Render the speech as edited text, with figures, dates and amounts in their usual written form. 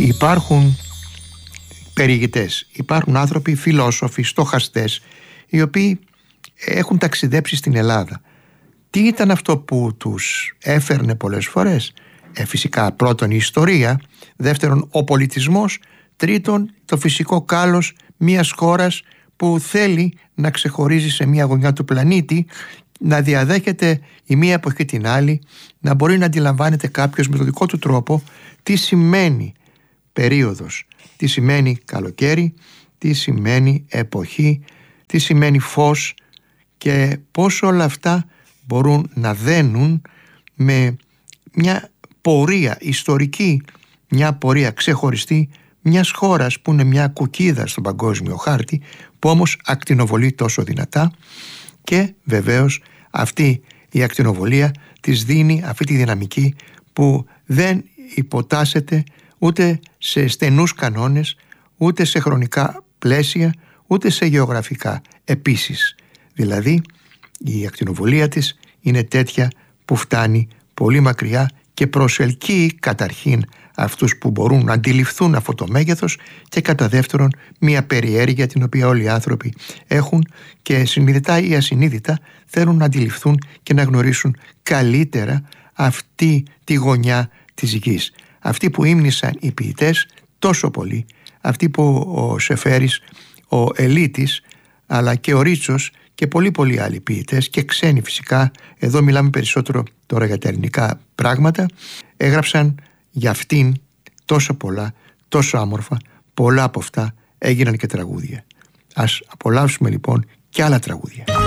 Υπάρχουν περιηγητές, υπάρχουν άνθρωποι φιλόσοφοι, στοχαστές, οι οποίοι έχουν ταξιδέψει στην Ελλάδα. Τι ήταν αυτό που τους έφερνε πολλές φορές? Φυσικά πρώτον η ιστορία, δεύτερον ο πολιτισμός, τρίτον το φυσικό κάλος μιας χώρας που θέλει να ξεχωρίζει σε μια γωνιά του πλανήτη, να διαδέχεται η μία εποχή την άλλη, να μπορεί να αντιλαμβάνεται κάποιος με τον δικό του τρόπο τι σημαίνει περίοδος, τι σημαίνει καλοκαίρι, τι σημαίνει εποχή, τι σημαίνει φως και πώς όλα αυτά μπορούν να δένουν με μια πορεία ιστορική, μια πορεία ξεχωριστή μιας χώρας που είναι μια κουκίδα στον παγκόσμιο χάρτη, που όμως ακτινοβολεί τόσο δυνατά, και βεβαίως αυτή η ακτινοβολία της δίνει αυτή τη δυναμική που δεν υποτάσσεται ούτε σε στενούς κανόνες, ούτε σε χρονικά πλαίσια, ούτε σε γεωγραφικά. Επίσης, δηλαδή η ακτινοβολία της είναι τέτοια που φτάνει πολύ μακριά και προσελκύει καταρχήν αυτούς που μπορούν να αντιληφθούν αυτό το μέγεθος, και κατά δεύτερον μια περιέργεια την οποία όλοι οι άνθρωποι έχουν και συνειδητά ή ασυνείδητα θέλουν να αντιληφθούν και να γνωρίσουν καλύτερα αυτή τη γωνιά της γης, αυτή που ύμνησαν οι ποιητές τόσο πολύ, αυτή που ο Σεφέρης, ο Ελίτης, αλλά και ο Ρίτσος και πολλοί άλλοι ποιητές και ξένοι φυσικά, εδώ μιλάμε περισσότερο τώρα για τα ελληνικά πράγματα, έγραψαν για αυτήν τόσο πολλά, τόσο άμορφα. Πολλά από αυτά έγιναν και τραγούδια. Ας απολαύσουμε λοιπόν και άλλα τραγούδια.